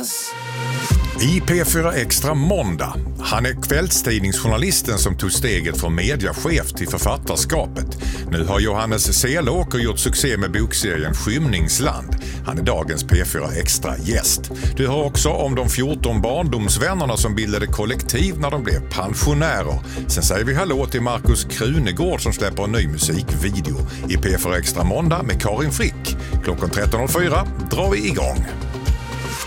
I P4 Extra måndag. Han är kvällstidningsjournalisten som tog steget från mediachef till författarskapet. Nu har Johannes Selåker gjort succé med bokserien Skymningsland. Han är dagens P4 Extra gäst. Du hör också om de 14 barndomsvännerna som bildade kollektiv när de blev pensionärer. Sen säger vi hallå till Markus Krunegård som släpper en ny musikvideo i P4 Extra måndag med Karin Frick. Klockan 13.04 drar vi igång.